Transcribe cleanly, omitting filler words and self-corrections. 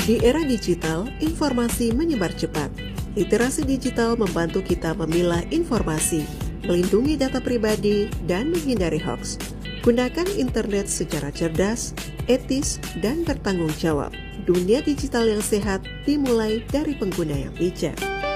Di era digital, informasi menyebar cepat. Literasi digital membantu kita memilah informasi, melindungi data pribadi, dan menghindari hoaks. Gunakan internet secara cerdas, etis, dan bertanggung jawab. Dunia digital yang sehat dimulai dari pengguna yang bijak.